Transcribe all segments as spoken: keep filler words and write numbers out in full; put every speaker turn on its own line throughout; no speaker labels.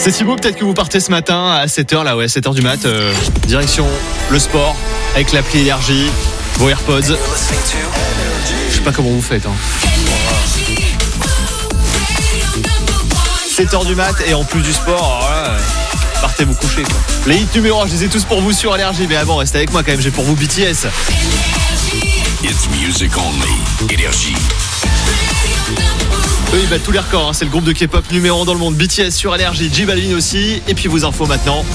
C'est Thibaut, peut-être que vous partez ce matin à sept heures, là ouais, sept heures du mat, euh, direction le sport, avec l'appli Énergie, vos AirPods. Je sais pas comment vous faites, hein. sept heures du mat et en plus du sport, alors là, partez vous coucher, quoi. Les hits numéro un, je les ai tous pour vous sur Énergie, mais avant, restez avec moi quand même, j'ai pour vous B T S.
It's music only. Énergie.
Eux, ils battent tous les records, hein. C'est le groupe de K-pop numéro un dans le monde. B T S sur Énergie, J Balvin aussi. Et puis vos infos maintenant.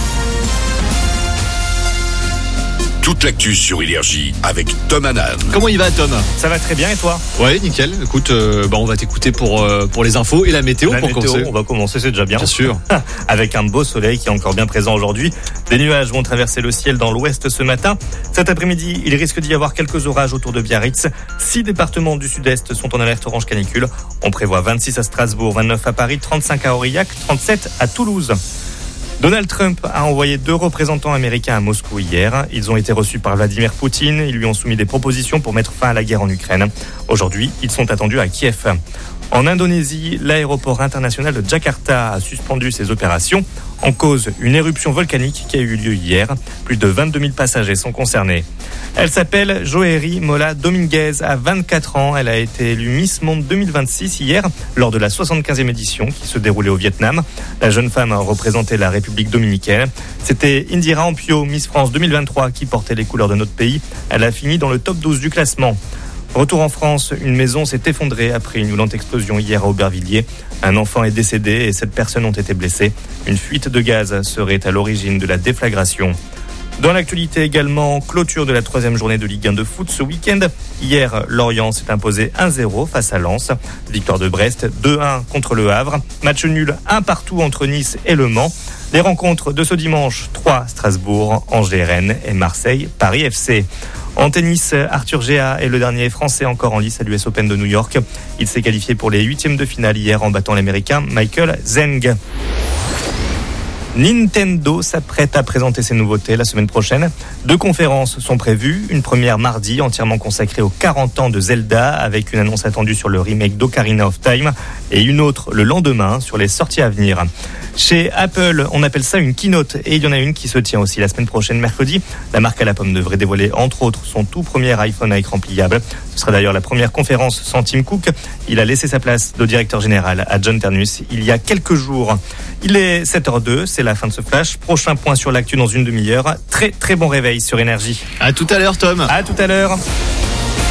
Toute l'actu sur Énergie avec Tom Hanan.
Comment il va, Tom ?
Ça va très bien et toi ?
Ouais, nickel. Écoute, euh, bah on va t'écouter pour euh, pour les infos et la météo
la
pour
météo,
commencer.
On va commencer, c'est déjà bien.
Bien sûr.
Avec un beau soleil qui est encore bien présent aujourd'hui. Des nuages vont traverser le ciel dans l'ouest ce matin. Cet après-midi, il risque d'y avoir quelques orages autour de Biarritz. Six départements du sud-est sont en alerte orange canicule. On prévoit vingt-six à Strasbourg, vingt-neuf à Paris, trente-cinq à Aurillac, trente-sept à Toulouse. Donald Trump a envoyé deux représentants américains à Moscou hier. Ils ont été reçus par Vladimir Poutine. Ils lui ont soumis des propositions pour mettre fin à la guerre en Ukraine. Aujourd'hui, ils sont attendus à Kiev. En Indonésie, l'aéroport international de Jakarta a suspendu ses opérations. En cause, une éruption volcanique qui a eu lieu hier. Plus de vingt-deux mille passagers sont concernés. Elle s'appelle Joeri Mola Dominguez, à vingt-quatre ans. Elle a été élue Miss Monde deux mille vingt-six hier, lors de la soixante-quinzième édition qui se déroulait au Vietnam. La jeune femme a représenté la République dominicaine. C'était Indira Ampio, Miss France deux mille vingt-trois, qui portait les couleurs de notre pays. Elle a fini dans le top douze du classement. Retour en France, une maison s'est effondrée après une violente explosion hier à Aubervilliers. Un enfant est décédé et sept personnes ont été blessées. Une fuite de gaz serait à l'origine de la déflagration. Dans l'actualité également, clôture de la troisième journée de Ligue un de foot ce week-end. Hier, Lorient s'est imposé un zéro face à Lens. Victoire de Brest, deux un contre le Havre. Match nul un partout entre Nice et Le Mans. Les rencontres de ce dimanche, trois Strasbourg, Angers-Rennes et Marseille-Paris F C. En tennis, Arthur Géa est le dernier Français encore en lice à l'U S Open de New York. Il s'est qualifié pour les huitièmes de finale hier en battant l'Américain Michael Zeng. Nintendo s'apprête à présenter ses nouveautés la semaine prochaine. Deux conférences sont prévues. Une première mardi entièrement consacrée aux quarante ans de Zelda avec une annonce attendue sur le remake d'Ocarina of Time et une autre le lendemain sur les sorties à venir. Chez Apple, on appelle ça une keynote et il y en a une qui se tient aussi la semaine prochaine mercredi. La marque à la pomme devrait dévoiler entre autres son tout premier iPhone à écran pliable. Ce sera d'ailleurs la première conférence sans Tim Cook. Il a laissé sa place de directeur général à John Ternus il y a quelques jours. Il est sept heures deux, c'est la fin de ce flash. Prochain point sur l'actu dans une demi-heure. Très très bon réveil sur Énergie.
À tout à l'heure, Tom.
À tout à l'heure.